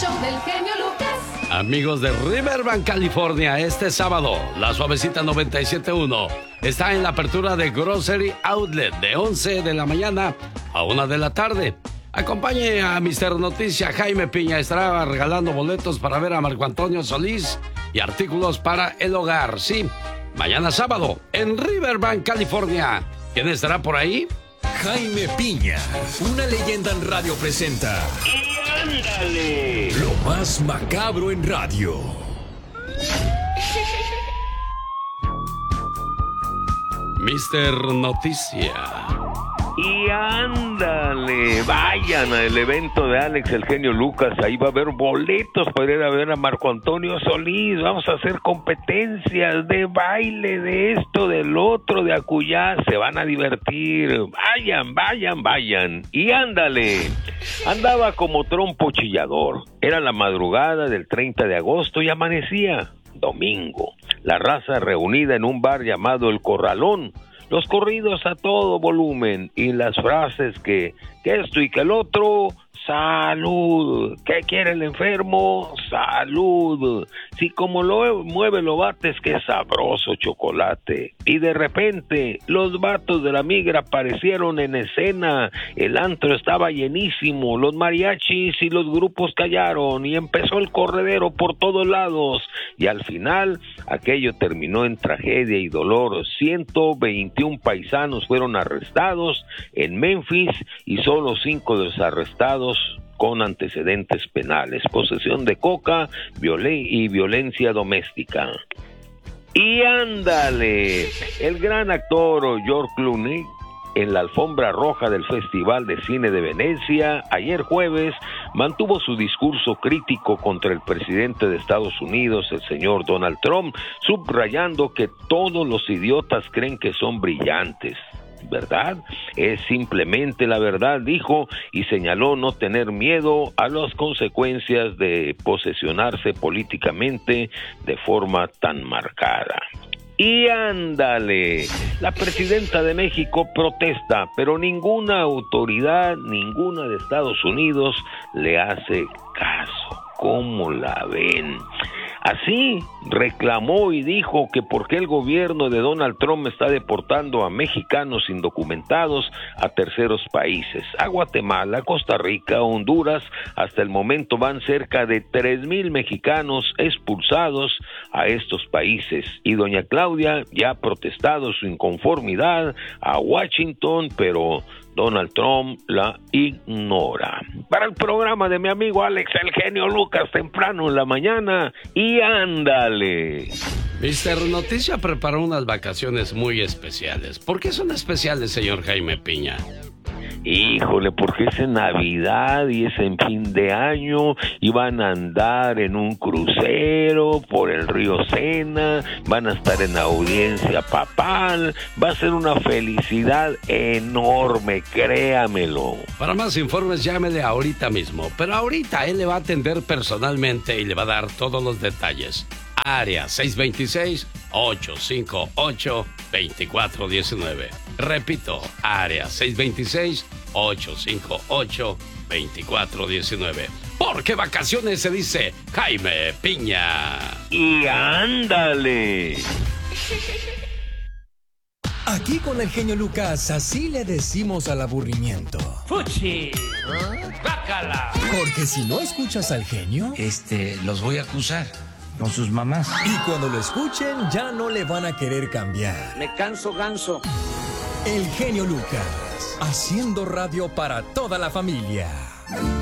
show del genio Lucas. Amigos de Riverbank, California, este sábado, la Suavecita 97.1 está en la apertura de Grocery Outlet de 11 de la mañana a 1 de la tarde. Acompañe a Mr. Noticia Jaime Piña. Estará regalando boletos para ver a Marco Antonio Solís y artículos para el hogar. Sí, mañana sábado en Riverbank, California. ¿Quién estará por ahí? Jaime Piña, una leyenda en radio presenta. ¡Y ándale! Lo más macabro en radio. Mr. Noticia. Y ándale, vayan al evento de Alex el genio Lucas, ahí va a haber boletos para ir a ver a Marco Antonio Solís, vamos a hacer competencias de baile, de esto, del otro, de acullá, se van a divertir, vayan, y ándale, andaba como trompo chillador, era la madrugada del 30 de agosto y amanecía, domingo, la raza reunida en un bar llamado El Corralón, los corridos a todo volumen y las frases que esto y que el otro, salud, ¿qué quiere el enfermo? Salud, si como lo mueve lo bates, qué sabroso chocolate. Y de repente los vatos de la migra aparecieron en escena, el antro estaba llenísimo, los mariachis y los grupos callaron y empezó el corredero por todos lados y al final aquello terminó en tragedia y dolor. 121 paisanos fueron arrestados en Memphis y solo 5 de los arrestados con antecedentes penales, posesión de coca y violencia doméstica. Y ándale, el gran actor George Clooney en la alfombra roja del Festival de Cine de Venecia, ayer jueves, mantuvo su discurso crítico contra el presidente de Estados Unidos, el señor Donald Trump, subrayando que todos los idiotas creen que son brillantes. ¿Verdad? Es simplemente la verdad, dijo, y señaló no tener miedo a las consecuencias de posesionarse políticamente de forma tan marcada. Y ándale, la presidenta de México protesta, pero ninguna autoridad, ninguna de Estados Unidos le hace caso. ¿Cómo la ven? Así reclamó y dijo que por qué el gobierno de Donald Trump está deportando a mexicanos indocumentados a terceros países, a Guatemala, Costa Rica, Honduras. Hasta el momento van cerca de 3,000 mexicanos expulsados a estos países y doña Claudia ya ha protestado su inconformidad a Washington, pero Donald Trump la ignora. Para el programa de mi amigo Alex el genio Lucas, temprano en la mañana, y ándale. Mr. Noticia preparó unas vacaciones muy especiales. ¿Por qué son especiales, señor Jaime Piña? Híjole, porque es en Navidad y es en fin de año y van a andar en un crucero por el río Sena, van a estar en audiencia papal, va a ser una felicidad enorme, créamelo. Para más informes llámele ahorita mismo, pero ahorita él le va a atender personalmente y le va a dar todos los detalles. Área 626-858-2419. Repito, área 626-858-2419. Porque vacaciones se dice Jaime Piña. Y ándale. Aquí con el genio Lucas, así le decimos al aburrimiento. ¡Fuchi! ¡Bácala! Porque si no escuchas al genio, Los voy a acusar con sus mamás. y cuando lo escuchen ya no le van a querer cambiar. Me canso ganso. El genio Lucas, haciendo radio para toda la familia.